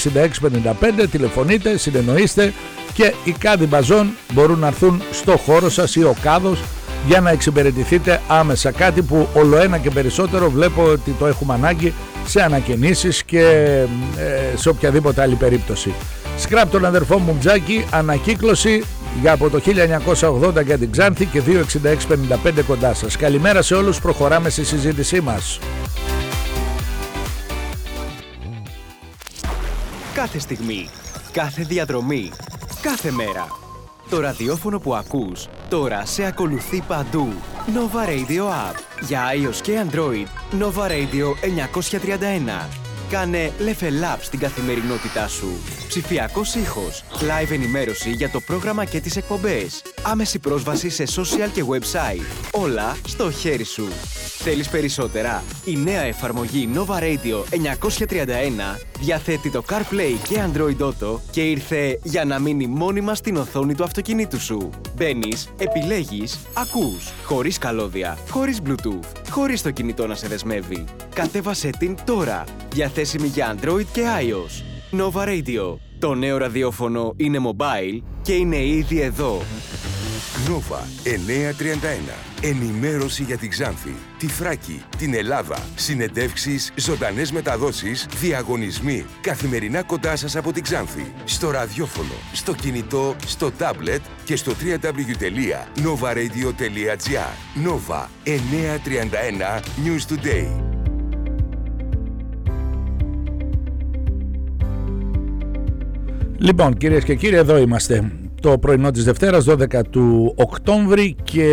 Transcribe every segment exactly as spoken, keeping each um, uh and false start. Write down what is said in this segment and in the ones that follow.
εξήντα έξι πενήντα πέντε, τηλεφωνείτε, συνεννοείστε και οι κάδοι μπαζών μπορούν να έρθουν στο χώρο σας ή ο κάδος για να εξυπηρετηθείτε άμεσα, κάτι που ολοένα και περισσότερο βλέπω ότι το έχουμε ανάγκη σε ανακαινήσεις και ε, σε οποιαδήποτε άλλη περίπτωση. Σκράπ τον αδερφό μου Τζάκη, ανακύκλωση για από το χίλια εννιακόσια ογδόντα για την Ξάνθη και δύο εξήντα έξι πενήντα πέντε κοντά σας. Καλημέρα σε όλους, προχωράμε στη συζήτησή μας. Κάθε στιγμή, κάθε διαδρομή, κάθε μέρα. Το ραδιόφωνο που ακούς τώρα σε ακολουθεί παντού. Nova Radio App. Για iOS και Android, Nova Radio εννιακόσια τριάντα ένα. Κάνε level up στην καθημερινότητά σου. Ψηφιακός ήχος, live ενημέρωση για το πρόγραμμα και τις εκπομπές. Άμεση πρόσβαση σε social και website. Όλα στο χέρι σου. Θέλεις περισσότερα? Η νέα εφαρμογή Nova Radio εννιακόσια τριάντα ένα διαθέτει το CarPlay και Android Auto και ήρθε για να μείνει μόνιμα στην οθόνη του αυτοκινήτου σου. Μπαίνεις, επιλέγεις, ακούς, χωρίς καλώδια, χωρίς Bluetooth, χωρίς το κινητό να σε δεσμεύει. Κατέβασέ την τώρα, διαθέσιμη για Android και iOS. Nova Radio. Το νέο ραδιόφωνο είναι mobile και είναι ήδη εδώ. Nova εννιακόσια τριάντα ένα. Ενημέρωση για την Ξάνθη, τη Θράκη, την Ελλάδα. Συνεντεύξεις, ζωντανές μεταδόσεις, διαγωνισμοί. Καθημερινά κοντά σας από την Ξάνθη. Στο ραδιόφωνο, στο κινητό, στο τάμπλετ και στο double-u double-u double-u τελεία nova radio τελεία gr. Nova εννιακόσια τριάντα ένα News Today. Λοιπόν, κυρίες και κύριοι, εδώ είμαστε. Το πρωινό της Δευτέρας, δώδεκα του Οκτώβρη, και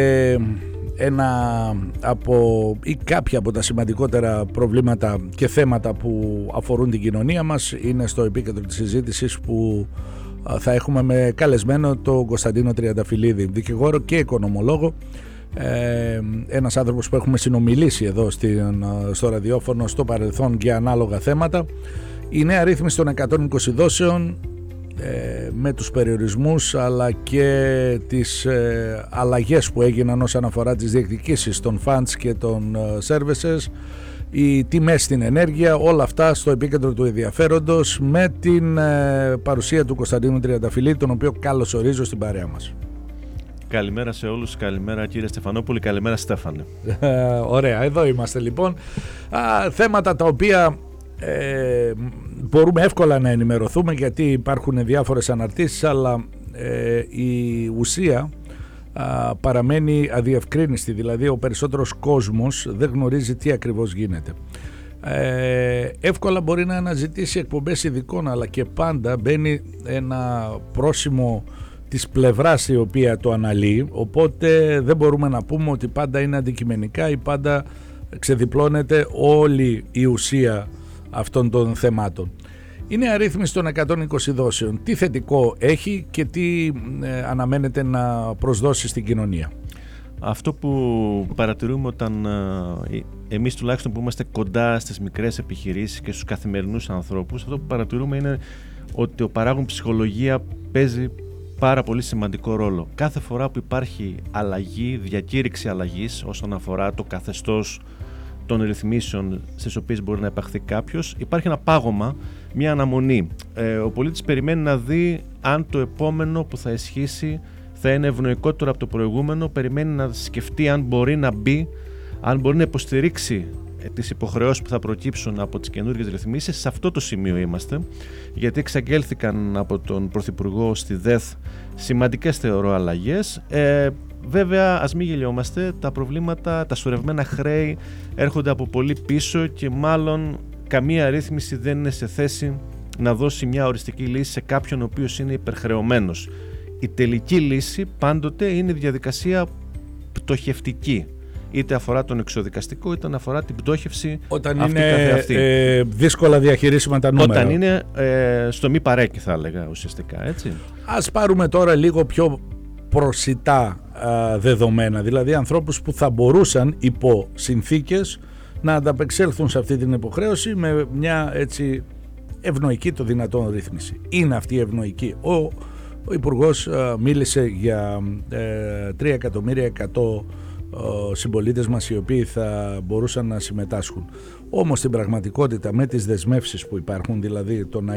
ένα από ή κάποια από τα σημαντικότερα προβλήματα και θέματα που αφορούν την κοινωνία μας είναι στο επίκεντρο της συζήτησης που θα έχουμε με καλεσμένο τον Κωνσταντίνο Τριανταφυλλίδη, δικηγόρο και οικονομολόγο, ε, ένας άνθρωπος που έχουμε συνομιλήσει εδώ στην, στο ραδιόφωνο στο παρελθόν για ανάλογα θέματα. Η νέα ρύθμιση των εκατόν είκοσι δόσεων, ε, με τους περιορισμούς αλλά και τις ε, αλλαγές που έγιναν όσον αφορά τις διεκδικήσεις των funds και των ε, services, οι τιμές στην ενέργεια, όλα αυτά στο επίκεντρο του ενδιαφέροντος, με την ε, παρουσία του Κωνσταντίνου Τριανταφυλλίδη, τον οποίο καλωσορίζω στην παρέα μας. Καλημέρα σε όλους, καλημέρα κύριε Στεφανόπουλη, καλημέρα Στέφανε. Ωραία, εδώ είμαστε λοιπόν. Α, θέματα τα οποία Ε, μπορούμε εύκολα να ενημερωθούμε, γιατί υπάρχουν διάφορες αναρτήσεις, αλλά ε, η ουσία α, παραμένει αδιευκρίνηστη. Δηλαδή ο περισσότερος κόσμος δεν γνωρίζει τι ακριβώς γίνεται. ε, εύκολα μπορεί να αναζητήσει εκπομπές ειδικών, αλλά και πάντα μπαίνει ένα πρόσημο της πλευράς η οποία το αναλύει, οπότε δεν μπορούμε να πούμε ότι πάντα είναι αντικειμενικά ή πάντα ξεδιπλώνεται όλη η ουσία αυτών των θεμάτων. Είναι αρρύθμιση των εκατόν είκοσι δόσεων. Τι θετικό έχει και τι ε, αναμένεται να προσδώσει στην κοινωνία? Αυτό που παρατηρούμε όταν ε, εμείς τουλάχιστον που είμαστε κοντά στις μικρές επιχειρήσεις και στους καθημερινούς ανθρώπους, αυτό που παρατηρούμε είναι ότι ο παράγων ψυχολογία παίζει πάρα πολύ σημαντικό ρόλο. Κάθε φορά που υπάρχει αλλαγή, διακήρυξη αλλαγής όσον αφορά το καθεστώς των ρυθμίσεων στις οποίες μπορεί να επαχθεί κάποιος, υπάρχει ένα πάγωμα, μια αναμονή. Ε, ο πολίτης περιμένει να δει αν το επόμενο που θα ισχύσει θα είναι ευνοϊκότερο από το προηγούμενο, περιμένει να σκεφτεί αν μπορεί να μπει, αν μπορεί να υποστηρίξει τις υποχρεώσεις που θα προκύψουν από τις καινούργιες ρυθμίσεις. Σε αυτό το σημείο είμαστε, γιατί εξαγγέλθηκαν από τον Πρωθυπουργό στη ΔΕΘ σημαντικές, θεωρώ, αλλαγές. Ε, Βέβαια, ας μην γελιόμαστε, τα προβλήματα, τα σωρευμένα χρέη έρχονται από πολύ πίσω και μάλλον καμία ρύθμιση δεν είναι σε θέση να δώσει μια οριστική λύση σε κάποιον ο οποίος είναι υπερχρεωμένος. Η τελική λύση πάντοτε είναι διαδικασία πτωχευτική. Είτε αφορά τον εξοδικαστικό, είτε αφορά την πτώχευση. Όταν αυτή είναι καθεαυτή. Ε, δύσκολα διαχειρίσιμα τα νούμερα. Όταν είναι ε, στο μη παρέκει, θα έλεγα ουσιαστικά, έτσι. Ας πάρουμε τώρα λίγο πιο προσιτά α, δεδομένα, δηλαδή ανθρώπους που θα μπορούσαν υπό συνθήκες να ανταπεξέλθουν σε αυτή την υποχρέωση με μια έτσι ευνοϊκή το δυνατόν ρύθμιση. Είναι αυτή η ευνοϊκή? Ο, ο Υπουργός α, μίλησε για ε, τρία εκατομμύρια εκατό συμπολίτες μας οι οποίοι θα μπορούσαν να συμμετάσχουν. Όμως στην πραγματικότητα, με τις δεσμεύσεις που υπάρχουν, δηλαδή το να